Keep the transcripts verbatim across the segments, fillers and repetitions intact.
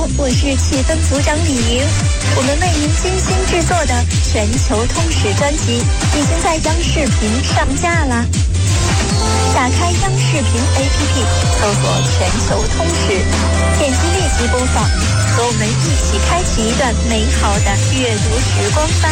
我是气氛组长李莹。我们为您精心制作的全球通史专辑已经在央视频上架了。打开央视频 A P P， 搜索全球通史，点击立即播放，和我们一起开启一段美好的阅读时光吧。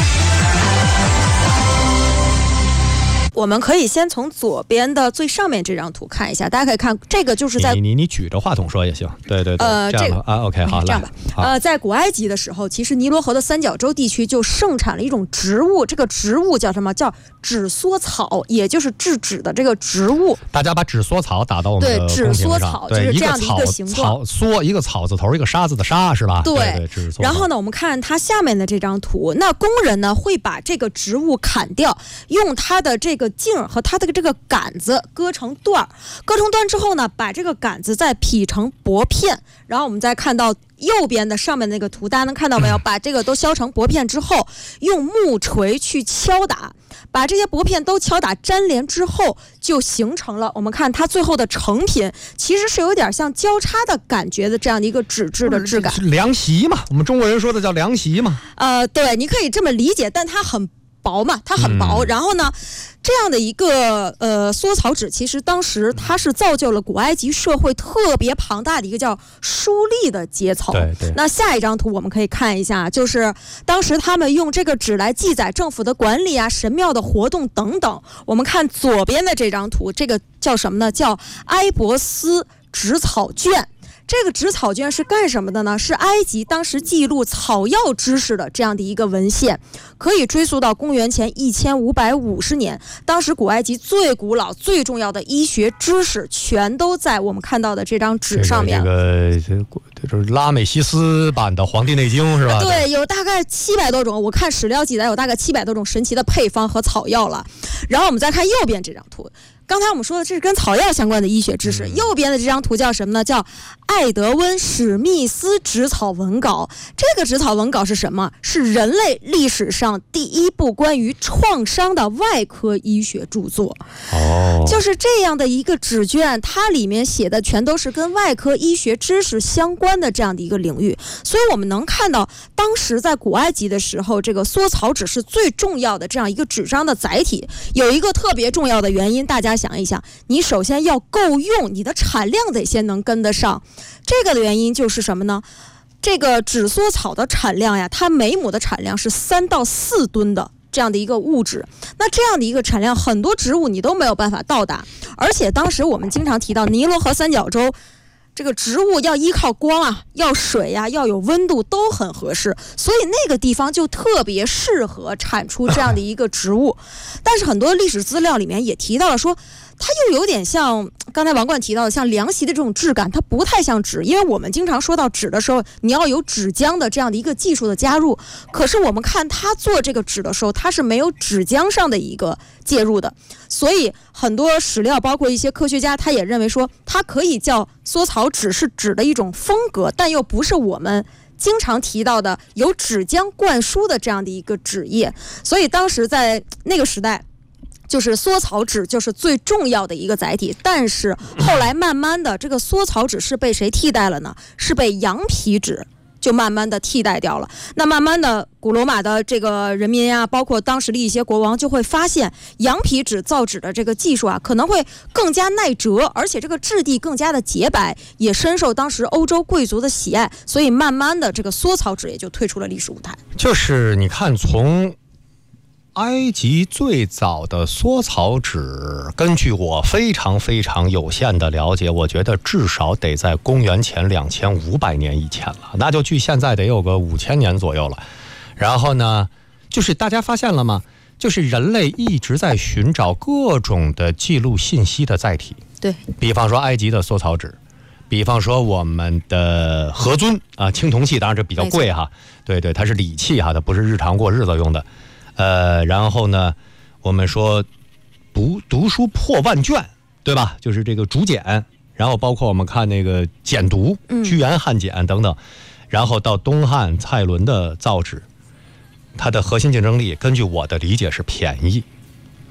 我们可以先从左边的最上面这张图看一下，大家可以看，这个就是在你你你举着话筒说也行，对对对， 呃， 这样吧、 这个、 啊 ，OK， 好， 这样吧，呃，在古埃及的时候，其实尼罗河的三角洲地区就盛产了一种植物，这个植物叫什么？叫纸梭草，也就是制纸的这个植物。 大家把纸梭草打到我们的对，纸梭草就是这样的一个形状， 梭一个草字头，一个沙子的沙是吧？ 对对对，纸梭。 然后呢，我们看它下面的这张图，那工人呢会把这个植物砍掉，用它的这个茎和它的这个杆子割成段，割成段之后呢，把这个杆子再劈成薄片，然后我们再看到右边的上面那个图，大家能看到没有？把这个都削成薄片之后，用木锤去敲打，把这些薄片都敲打粘连之后，就形成了我们看它最后的成品，其实是有点像交叉的感觉的这样的一个纸质的质感。 凉席嘛，我们中国人说的叫凉席嘛。 呃，对，你可以这么理解，但它很薄嘛，它很薄。嗯、然后呢，这样的一个呃梭草纸，其实当时它是造就了古埃及社会特别庞大的一个叫书吏的阶层。 对对。 那下一张图我们可以看一下，就是当时他们用这个纸来记载政府的管理啊、神庙的活动等等。我们看左边的这张图，这个叫什么呢？叫埃博斯纸草卷。这个纸草卷是干什么的呢？是埃及当时记录草药知识的这样的一个文献，可以追溯到公元前一千五百五十年。当时古埃及最古老、最重要的医学知识，全都在我们看到的这张纸上面。 这个这个就是拉美西斯版的《黄帝内经》是吧？ 对，有大概七百多种，我看史料记载有大概七百多种神奇的配方和草药了。然后我们再看右边这张图。刚才我们说的这是跟草药相关的医学知识，嗯、右边的这张图叫什么呢？叫艾德温·史密斯纸草文稿。这个纸草文稿是什么？是人类历史上第一部关于创伤的外科医学著作。 哦， 就是这样的一个纸卷，它里面写的全都是跟外科医学知识相关的这样的一个领域。所以我们能看到，当时在古埃及的时候，这个梭草纸是最重要的这样一个纸张的载体。有一个特别重要的原因，大家想一想，你首先要够用，你的产量得先能跟得上。这个的原因就是什么呢？这个纸梭草的产量呀，它每亩的产量是三到四吨的这样的一个物质。那这样的一个产量，很多植物你都没有办法到达。而且当时我们经常提到尼罗河三角洲，这个植物要依靠光啊，要水呀、啊，要有温度都很合适，所以那个地方就特别适合产出这样的一个植物。但是很多历史资料里面也提到了说，它又有点像刚才王冠提到的像凉席的这种质感，它不太像纸。因为我们经常说到纸的时候，你要有纸浆的这样的一个技术的加入，可是我们看它做这个纸的时候，它是没有纸浆上的一个介入的。所以很多史料包括一些科学家他也认为说，它可以叫梭草纸是纸的一种风格，但又不是我们经常提到的有纸浆灌输的这样的一个纸业。所以当时在那个时代，就是梭草纸就是最重要的一个载体。但是后来慢慢的，这个梭草纸是被谁替代了呢？是被羊皮纸就慢慢的替代掉了。那慢慢的，古罗马的这个人民啊，包括当时的一些国王就会发现，羊皮纸造纸的这个技术啊，可能会更加耐折，而且这个质地更加的洁白，也深受当时欧洲贵族的喜爱。所以慢慢的，这个梭草纸也就退出了历史舞台。 就是你看，从埃及最早的梭草纸，根据我非常非常有限的了解，我觉得至少得在公元前两千五百年以前了，那就距现在得有个五千年左右了。然后呢，就是大家发现了吗？就是人类一直在寻找各种的记录信息的载体。 对， 比方说埃及的梭草纸，比方说我们的河尊啊，青铜器，当然这比较贵哈，对对，它是礼器哈，它不是日常过日子用的。呃，然后呢，我们说读读书破万卷，对吧？就是这个竹简，然后包括我们看那个简牍、居延汉简等等，然后到东汉蔡伦的造纸，它的核心竞争力，根据我的理解是便宜。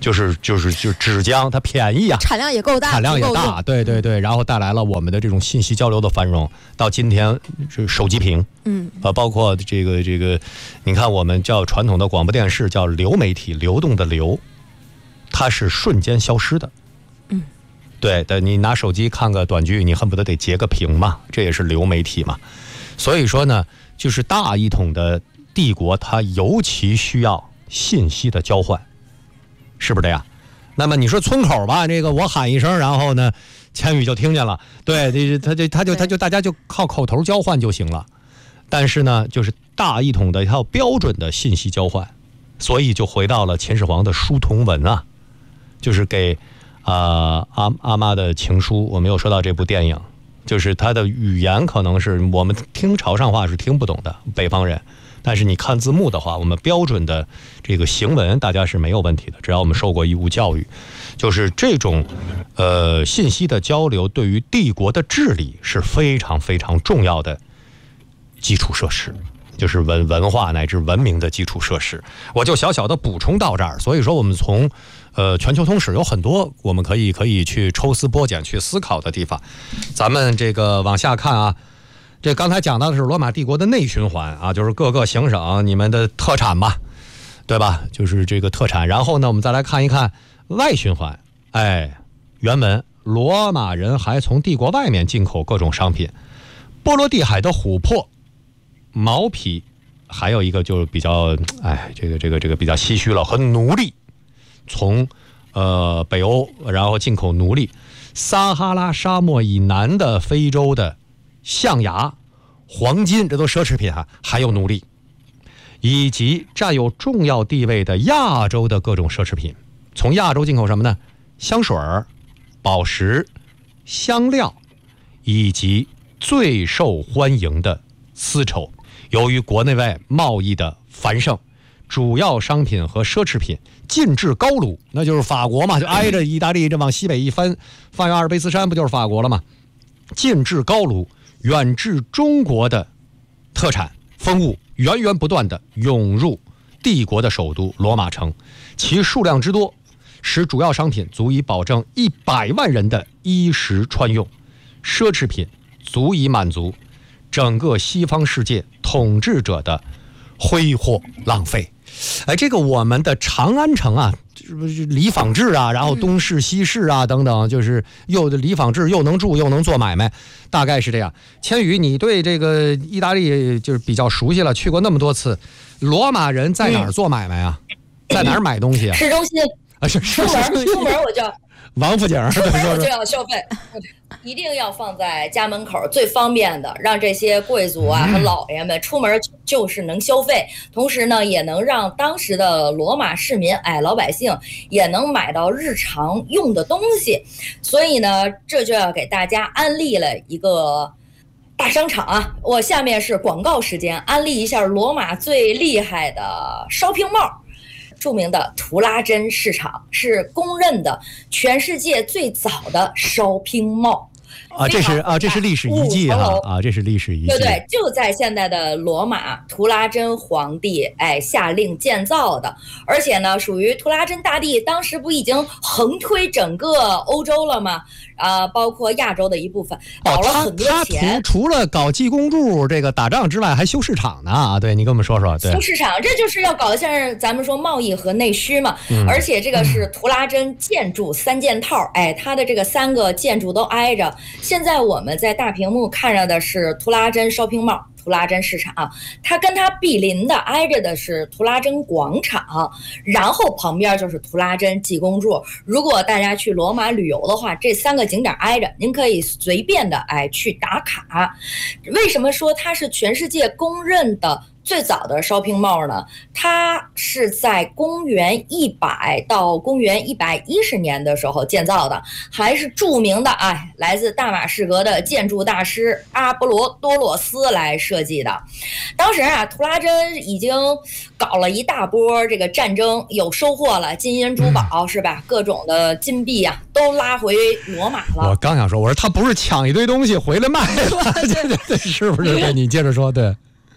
就是就是就纸浆它便宜啊， 产量也够大， 产量也大，对对对，然后带来了我们的这种信息交流的繁荣。到今天，这手机屏， 嗯， 呃，包括这个这个，你看我们叫传统的广播电视叫流媒体，流动的流，它是瞬间消失的。 嗯， 对的，你拿手机看个短剧，你恨不得得截个屏嘛，这也是流媒体嘛。所以说呢，就是大一统的帝国，它尤其需要信息的交换。是不是这样？那么你说村口吧，这个我喊一声，然后呢，千羽就听见了。对，这他就他就他就大家就靠口头交换就行了。但是呢，就是大一统的一套标准的信息交换，所以就回到了秦始皇的书同文啊，就是给啊、呃、阿阿妈的情书。我没有说到这部电影，就是他的语言可能是我们听潮汕话是听不懂的，北方人。但是你看字幕的话，我们标准的这个行文大家是没有问题的，只要我们受过义务教育。就是这种呃信息的交流对于帝国的治理是非常非常重要的基础设施，就是文文化乃至文明的基础设施。我就小小的补充到这儿。所以说我们从呃全球通史有很多我们可以可以去抽丝剥茧去思考的地方。咱们这个往下看啊，这刚才讲到的是罗马帝国的内循环啊，就是各个行省你们的特产吧，对吧？就是这个特产。然后呢，我们再来看一看外循环。哎，原文罗马人还从帝国外面进口各种商品，波罗的海的琥珀、毛皮，还有一个就是比较哎，这个这个这个比较唏嘘了，和奴隶，从呃北欧然后进口奴隶，撒哈拉沙漠以南的非洲的象牙、黄金，这都奢侈品啊，还有奴隶，以及占有重要地位的亚洲的各种奢侈品。从亚洲进口什么呢？香水、宝石、香料，以及最受欢迎的丝绸。由于国内外贸易的繁盛，主要商品和奢侈品进至高卢，那就是法国嘛，就挨着意大利，这往西北一翻，翻越阿尔卑斯山不就是法国了吗？进至高卢，远至中国的特产风物源源不断地涌入帝国的首都罗马城，其数量之多，使主要商品足以保证一百万人的衣食穿用，奢侈品足以满足整个西方世界统治者的挥霍浪费。哎，这个我们的长安城啊，里坊制啊，然后东市西市啊等等，就是又里坊制，又能住又能做买卖，大概是这样。千羽，你对这个意大利就是比较熟悉了，去过那么多次，罗马人在哪儿做买卖啊？嗯、在哪儿买东西啊？ 市中心啊，是出门出门我就王府井， 出门我就要消费，一定要放在家门口最方便的，让这些贵族啊和老爷们出门就是能消费，同时呢也能让当时的罗马市民哎老百姓也能买到日常用的东西。所以呢这就要给大家安利了一个大商场啊，我下面是广告时间，安利一下罗马最厉害的 shopping mall。著名的图拉真市场是公认的全世界最早的 shopping mall 啊，这是啊，这是历史遗迹哈啊，这是历史遗迹， 对对，就在现在的罗马，图拉真皇帝哎下令建造的，而且呢，属于图拉真大帝当时不已经横推整个欧洲了吗？啊、呃，包括亚洲的一部分，搞了很多钱。 哦、他除了搞济公柱这个打仗之外，还修市场呢啊！对，你跟我们说说。对， 修市场，这就是要搞一下咱们说贸易和内需嘛。嗯、而且这个是图拉真建筑三件套，哎，它的这个三个建筑都挨着。现在我们在大屏幕看着的是图拉真 shopping mall。图拉真市场，它跟它毗邻的挨着的是图拉真广场，然后旁边就是图拉真济公柱。如果大家去罗马旅游的话，这三个景点挨着，您可以随便的哎去打卡。为什么说它是全世界公认的最早的 shopping mall 呢？它是在公元一百到公元一百一十年的时候建造的，还是著名的哎来自大马士革的建筑大师阿波罗多洛斯来设计的。当时啊，图拉真已经搞了一大波这个战争，有收获了金银珠宝、嗯、是吧？各种的金币啊，都拉回罗马了。 我刚想说，我说他不是抢一堆东西回来卖了，对对对，是不是？对，你接着说，对。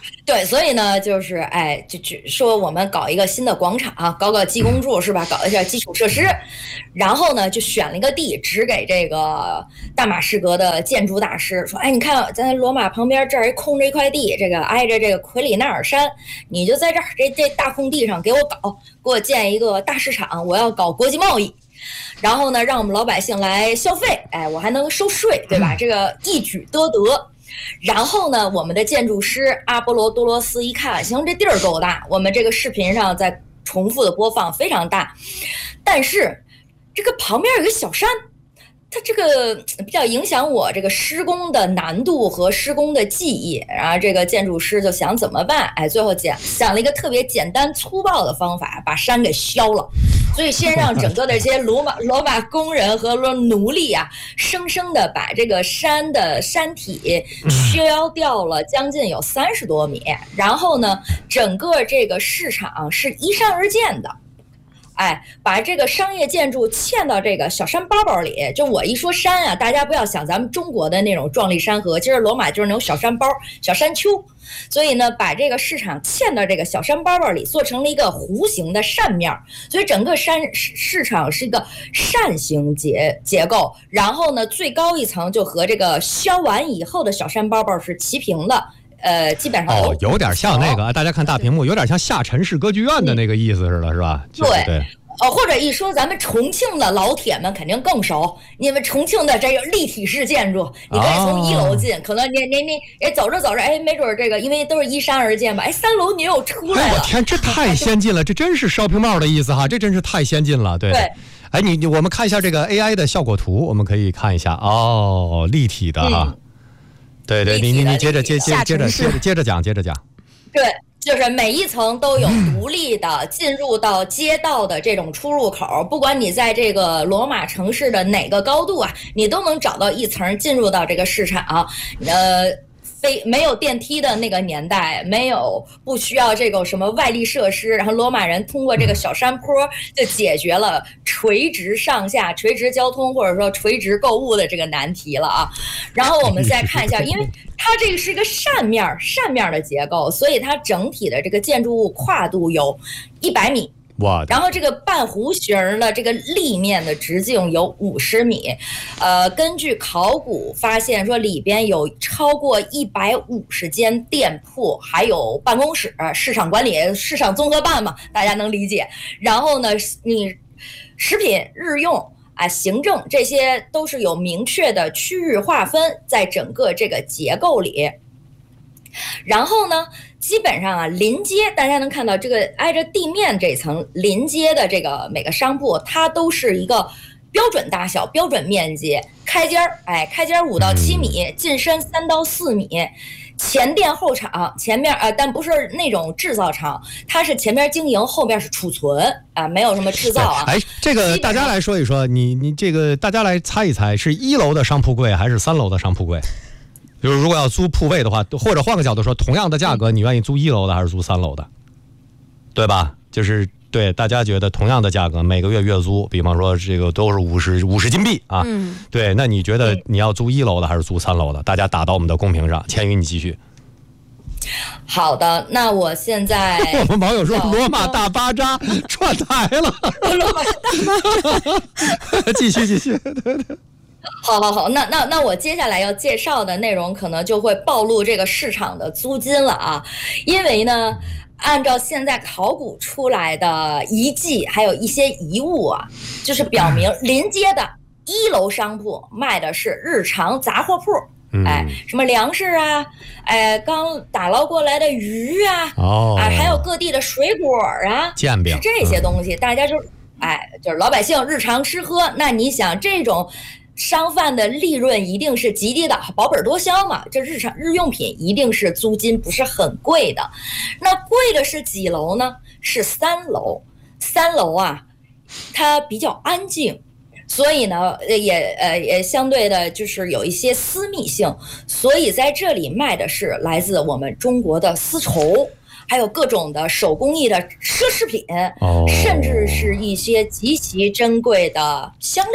对，所以呢，就是哎，就就说我们搞一个新的广场，搞搞技工处是吧？搞一下基础设施，然后呢，就选了一个地，指给这个大马士革的建筑大师，说，哎，你看咱罗马旁边这儿空着一块地，这个挨着这个奎里纳尔山，你就在这儿这这大空地上给我搞，给我建一个大市场，我要搞国际贸易。然后呢，让我们老百姓来消费，哎，我还能收税，对吧？这个一举多得。然后呢，我们的建筑师阿波罗多罗斯一看，行，这地儿够大，我们这个视频上在重复的播放，非常大。但是这个旁边有个小山，它这个比较影响我这个施工的难度和施工的技艺。然后这个建筑师就想怎么办？哎，最后讲想了一个特别简单粗暴的方法，把山给削了。所以先让整个的这些罗马罗马工人和奴隶啊，生生的把这个山的山体削掉了将近有三十多米，然后呢，整个这个市场是依山而建的。哎，把这个商业建筑嵌到这个小山包包里。就我一说山啊，大家不要想咱们中国的那种壮丽山河，其实罗马就是那种小山包、小山丘。所以呢，把这个市场嵌到这个小山包包里，做成了一个弧形的扇面，所以整个山市场是一个扇形结结构。然后呢，最高一层就和这个削完以后的小山包包是齐平的。呃，基本上哦，有点像那个，大家看大屏幕，有点像下沉式歌剧院的那个意思似的，是吧？ 对对。 呃，或者一说咱们重庆的老铁们肯定更熟，你们重庆的这个立体式建筑，你可以从一楼进，哦、可能你你你哎走着走着，哎，没准这个因为都是依山而建吧，哎，三楼你又出来了。 哎，我天，这太先进了，这真是 shopping mall 的意思哈，这真是太先进了，对。 对。 哎，你你我们看一下这个 A I 的效果图，我们可以看一下哦，立体的哈。嗯对对，你你你接着接接接着接着接着讲接着讲。 对，就是每一层都有独立的进入到街道的这种出入口，不管你在这个罗马城市的哪个高度啊，你都能找到一层进入到这个市场。呃。非没有电梯的那个年代，没有不需要这个什么外力设施，然后罗马人通过这个小山坡就解决了垂直上下、垂直交通或者说垂直购物的这个难题了啊。然后我们再看一下，因为它这个是一个扇面扇面的结构，所以它整体的这个建筑物跨度有一百米。然后这个半弧形的这个立面的直径有五十米，呃，根据考古发现说里边有超过一百五十间店铺，还有办公室、市场管理、市场综合办嘛，大家能理解。然后呢，你食品、日用啊、行政这些都是有明确的区域划分，在整个这个结构里。然后呢，基本上啊，临街大家能看到这个挨着地面这层临街的这个每个商铺，它都是一个标准大小、标准面积，开间儿，哎，开间五到七米，进深三到四米，前店后厂，前面啊、呃，但不是那种制造厂，它是前面经营，后面是储存啊、呃，没有什么制造啊。 哎，这个大家来说一说，你你这个大家来猜一猜，是一楼的商铺贵还是三楼的商铺贵？就是如果要租铺位的话，或者换个角度说，同样的价格，你愿意租一楼的还是租三楼的，对吧？就是对大家觉得同样的价格，每个月月租，比方说这个都是五十五十金币啊，嗯，对，那你觉得你要租一楼的还是租三楼的？大家打到我们的公屏上，千羽你继续。 好的，那我现在我们网友说罗马大巴扎串台了， 罗马大巴扎， 继续继续，对对。 好好好，那那那我接下来要介绍的内容可能就会暴露这个市场的租金了啊，因为呢，按照现在考古出来的遗迹，还有一些遗物啊，就是表明临街的一楼商铺卖的是日常杂货铺。哎，什么粮食啊，哎，刚打捞过来的鱼啊，哦，啊，还有各地的水果啊， 煎饼， 是这些东西，嗯、大家就，哎，就是老百姓日常吃喝。那你想这种。商贩的利润一定是极低的，保本多销嘛，这日常日用品一定是租金不是很贵的。那贵的是几楼呢？是三楼。三楼啊，它比较安静，所以呢也呃也相对的就是有一些私密性，所以在这里卖的是来自我们中国的丝绸，还有各种的手工艺的奢侈品，哦、甚至是一些极其珍贵的香料。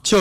就是、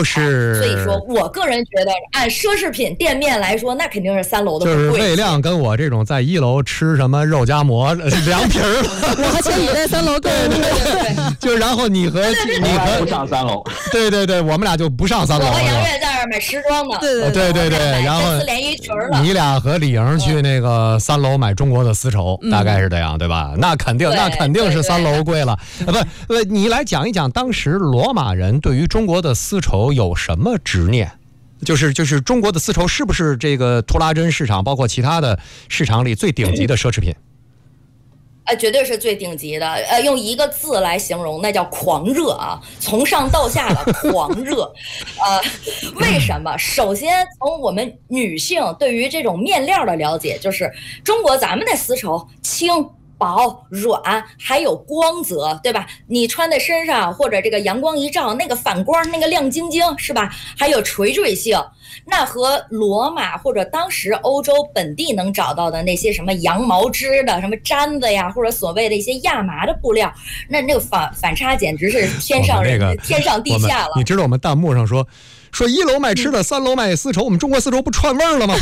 哎，所以说我个人觉得，按奢侈品店面来说，那肯定是三楼的贵。 就是魏亮跟我这种在一楼吃什么肉夹馍、凉皮儿， 我和千羽在三楼，对对对对，就然后你和你和不上三楼， 对对对，我们俩就不上三楼了。 我和杨月在那儿买时装呢， 对对对对对，然后连衣裙了。 你俩和李莹去那个三楼买中国的丝绸， 嗯、 大概是这样，对吧？那肯定，那肯定是三楼贵了。不不，你来讲一讲当时罗马人对于中国的丝绸有什么执念？就是就是中国的丝绸是不是这个图拉真市场，包括其他的市场里最顶级的奢侈品？ 呃，绝对是最顶级的。呃，用一个字来形容，那叫狂热啊！从上到下的狂热。呃，为什么？首先从我们女性对于这种面料的了解，就是中国咱们的丝绸轻薄软，还有光泽，对吧？你穿在身上或者这个阳光一照，那个反光，那个亮晶晶，是吧？还有垂坠性。那和罗马或者当时欧洲本地能找到的那些什么羊毛织的什么毡子呀，或者所谓的一些亚麻的布料，那那个反反差简直是天上人、那个、天上地下了。 你知道我们弹幕上说说一楼卖吃的，嗯、三楼卖丝绸，我们中国丝绸不串味儿了吗？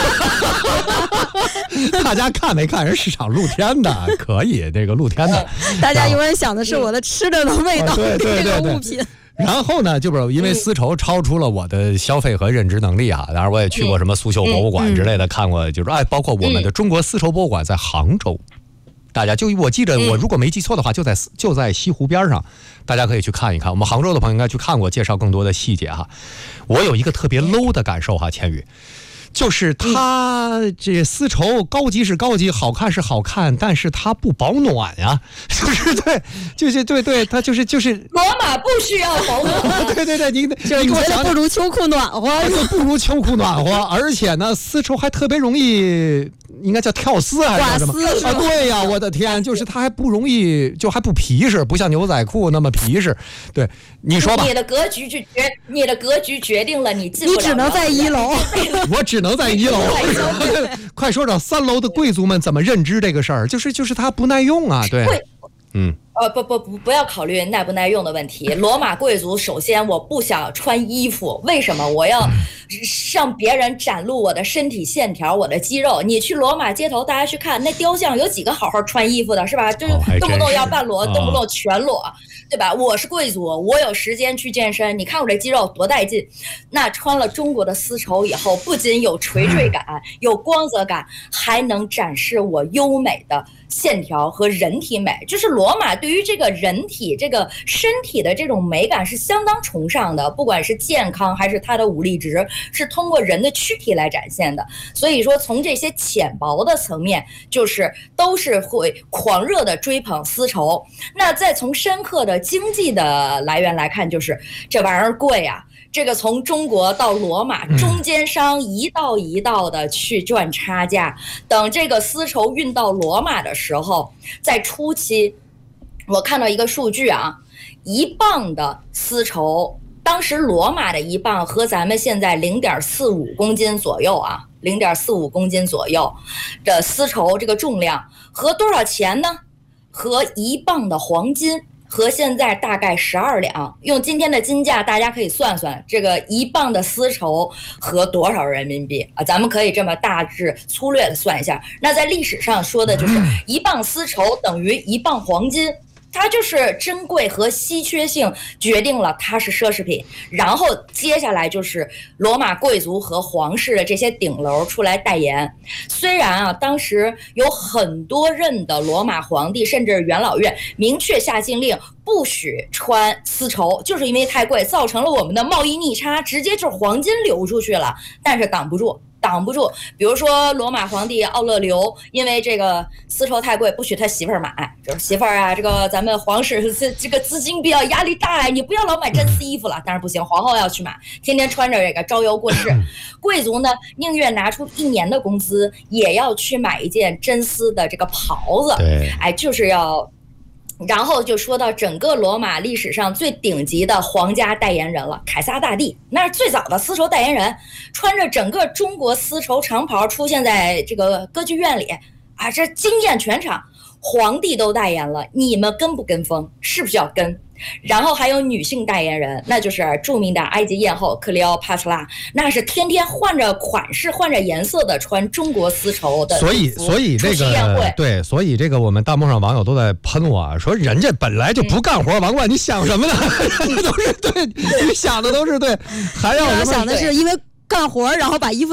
大家看没看人市场露天的，可以这个露天的。 大家永远想的是我的吃的的味道， 啊、对对对对这个物品。 然后呢，就是因为丝绸超出了我的消费和认知能力啊，当然我也去过什么苏绣博物馆之类的，看过，就是哎，包括我们的中国丝绸博物馆在杭州，大家就我记得我如果没记错的话，就在就在西湖边上，大家可以去看一看。我们杭州的朋友应该去看过，介绍更多的细节哈。我有一个特别 low 的感受哈，千羽。就是它这丝绸高级是高级，好看是好看，但是它不保暖呀，就是对，就是对对，它就是就是罗马不需要保暖， 对对对，你就是觉得不如秋裤暖和， 不如秋裤暖和，而且呢，丝绸还特别容易，应该叫跳丝还是什么啊？对呀，我的天，就是它还不容易，就还不皮实，不像牛仔裤那么皮实。对，你说吧， 你的格局就决，你的格局决定了你进不了， 你只能在一楼， 我只能在一楼。快说说三楼的贵族们怎么认知这个事儿？就是就是它不耐用啊，对，嗯。 呃不不不不要考虑耐不耐用的问题。罗马贵族首先我不想穿衣服，为什么我要向别人展露我的身体线条、我的肌肉？你去罗马街头，大家去看那雕像，有几个好好穿衣服的，是吧？就是动不动要半裸，动不动全裸，对吧？我是贵族，我有时间去健身，你看我这肌肉多带劲。那穿了中国的丝绸以后，不仅有垂坠感、有光泽感，还能展示我优美的线条和人体美。就是罗马对于这个人体这个身体的这种美感是相当崇尚的，不管是健康还是它的武力值，是通过人的躯体来展现的。所以说从这些浅薄的层面，就是都是会狂热的追捧丝绸。那再从深刻的经济的来源来看，就是这玩意儿贵啊，这个从中国到罗马，中间商一道一道的去赚差价，等这个丝绸运到罗马的时候，在初期我看到一个数据啊，一磅的丝绸，当时罗马的一磅和咱们现在 零点四五公斤左右啊 ,零点四五公斤左右的丝绸这个重量和多少钱呢？和一磅的黄金，和现在大概十二两，用今天的金价大家可以算算，这个一磅的丝绸和多少人民币啊？咱们可以这么大致粗略的算一下。那在历史上说的就是一磅丝绸等于一磅黄金，它就是珍贵和稀缺性决定了它是奢侈品，然后接下来就是罗马贵族和皇室的这些顶楼出来代言。虽然啊，当时有很多任的罗马皇帝甚至元老院明确下禁令不许穿丝绸，就是因为太贵，造成了我们的贸易逆差，直接就是黄金流出去了，但是挡不住。挡不住，比如说罗马皇帝奥勒留，因为这个丝绸太贵，不许他媳妇儿买。就是媳妇儿啊，这个咱们皇室这个资金比较压力大呀，你不要老买真丝衣服了。但是不行，皇后要去买，天天穿着这个招摇过市。贵族呢，宁愿拿出一年的工资，也要去买一件真丝的这个袍子。 对， 哎，就是要。然后就说到整个罗马历史上最顶级的皇家代言人了，凯撒大帝，那是最早的丝绸代言人，穿着整个中国丝绸长袍出现在这个歌剧院里啊，这惊艳全场。皇帝都代言了，你们跟不跟风？是不是要跟？ 然后还有女性代言人，那就是著名的埃及艳后克里奥帕特拉，那是天天换着款式、换着颜色的穿中国丝绸的。 所以，所以这个对，所以这个我们弹幕上网友都在喷我啊，说人家本来就不干活，王冠你想什么呢？都是对，你想的都是对，还要什么？ 想的是因为干活，然后把衣服